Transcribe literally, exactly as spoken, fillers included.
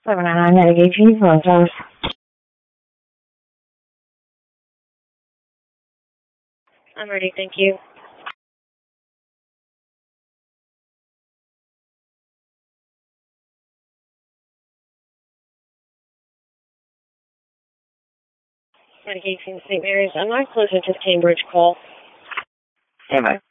seven nine nine Medication phone service. I'm ready, thank you. Medication Saint Mary's. I'm not closer to the Cambridge call. Stand by.